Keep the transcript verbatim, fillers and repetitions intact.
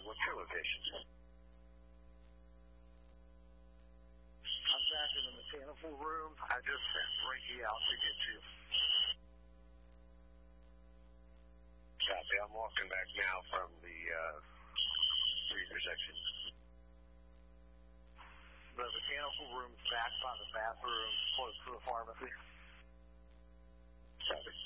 What's your location? I'm back in the mechanical room. I just sent Frankie out to get you. Copy. I'm walking back now from the uh, freezer section. The mechanical room's back by the bathroom, close to the pharmacy. Copy.